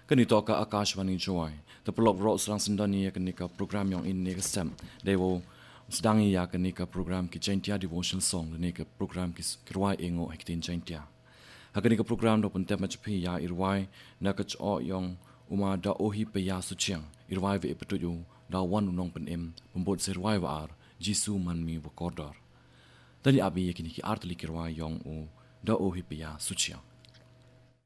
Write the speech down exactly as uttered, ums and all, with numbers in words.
Kanito ka Akashvani Joy, the blog wrote Srang Sindani Kanika program yang in Nika Sem, they will Sdangi Yakanika program ki Jaintia devotion song, the Nika program ki Kirwai Ingo Hektin Jaintia. Hakanika program do Puntem Machapi ya Irwai, Nakach O Yong, Uma da Ohi Paya Suchiang, Irwai ve Epetuyu, da one nong pen em, Pumbot Sirwai var, Jisu Manmi Wakordor. Tadi abi yakiniki artli Kirwai Yong U, da Ohi Paya Suchiang.